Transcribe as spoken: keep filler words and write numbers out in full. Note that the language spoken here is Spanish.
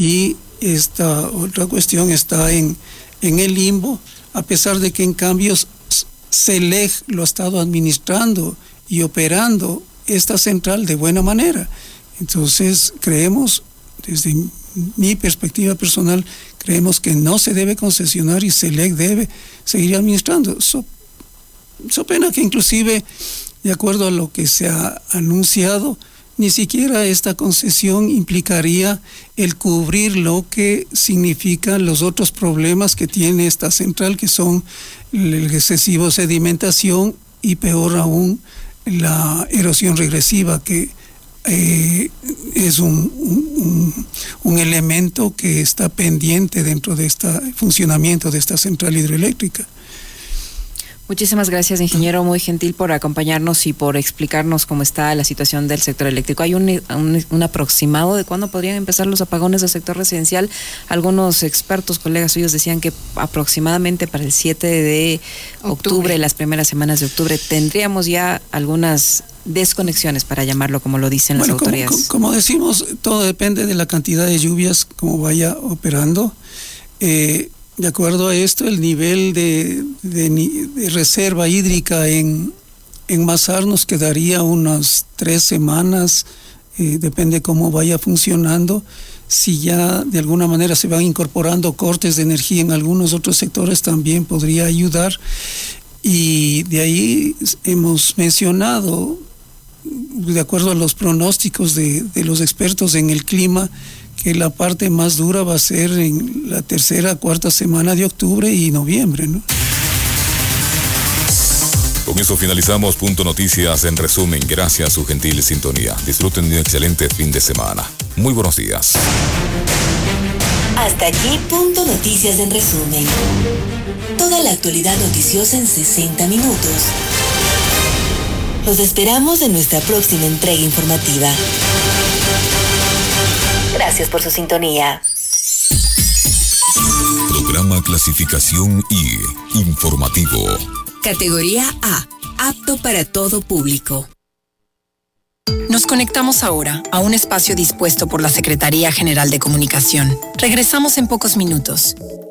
y esta otra cuestión está en, en el limbo, a pesar de que en cambio C E L E C lo ha estado administrando y operando esta central de buena manera. Entonces creemos, desde mi perspectiva personal, creemos que no se debe concesionar y C E L E C debe seguir administrando. So, so pena que inclusive, de acuerdo a lo que se ha anunciado, ni siquiera esta concesión implicaría el cubrir lo que significan los otros problemas que tiene esta central, que son el excesivo sedimentación y peor aún la erosión regresiva, que eh, es un, un, un elemento que está pendiente dentro de este funcionamiento de esta central hidroeléctrica. Muchísimas gracias, ingeniero, muy gentil por acompañarnos y por explicarnos cómo está la situación del sector eléctrico. ¿Hay un, un, un aproximado de cuándo podrían empezar los apagones del sector residencial? Algunos expertos, colegas suyos, decían que aproximadamente para el siete de octubre, octubre, las primeras semanas de octubre, tendríamos ya algunas desconexiones, para llamarlo como lo dicen bueno, las autoridades. Como, como decimos, todo depende de la cantidad de lluvias, como vaya operando. Eh, De acuerdo a esto, el nivel de, de, de reserva hídrica en, en Masar nos quedaría unas tres semanas, eh, depende cómo vaya funcionando. Si ya de alguna manera se van incorporando cortes de energía en algunos otros sectores, también podría ayudar. Y de ahí hemos mencionado, de acuerdo a los pronósticos de, de los expertos en el clima, que la parte más dura va a ser en la tercera, cuarta semana de octubre y noviembre, ¿no? Con eso finalizamos Punto Noticias en resumen. Gracias a su gentil sintonía. Disfruten de un excelente fin de semana. Muy buenos días. Hasta aquí Punto Noticias en resumen. Toda la actualidad noticiosa en sesenta minutos. Los esperamos en nuestra próxima entrega informativa. Gracias por su sintonía. Programa Clasificación I, informativo. Categoría A, apto para todo público. Nos conectamos ahora a un espacio dispuesto por la Secretaría General de Comunicación. Regresamos en pocos minutos.